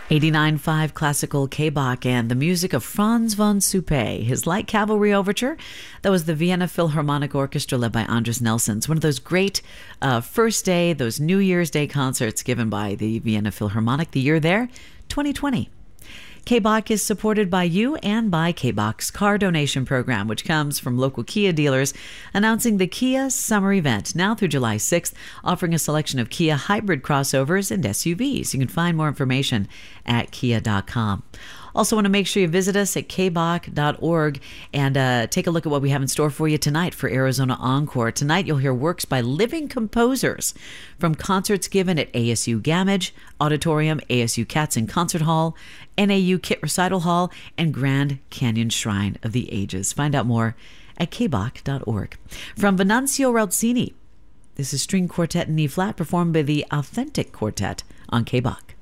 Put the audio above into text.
89.5 classical K-Bach and the music of Franz von Suppé, his Light Cavalry Overture. That was the Vienna Philharmonic Orchestra led by Andres Nelsons. One of those great first day, those New Year's Day concerts given by the Vienna Philharmonic. The year there, 2020. K-Bach is supported by you and by K-Bach's car donation program, which comes from local Kia dealers, announcing the Kia Summer Event now through July 6th, offering a selection of Kia hybrid crossovers and SUVs. You can find more information at kia.com. Also want to make sure you visit us at kbach.org and take a look at what we have in store for you tonight for Arizona Encore. Tonight you'll hear works by living composers from concerts given at ASU Gamage Auditorium, ASU Katzen Concert Hall, NAU Kit Recital Hall, and Grand Canyon Shrine of the Ages. Find out more at kbach.org. From Venancio Ralzini, this is String Quartet in E-flat performed by the Authentic Quartet on K-Bach.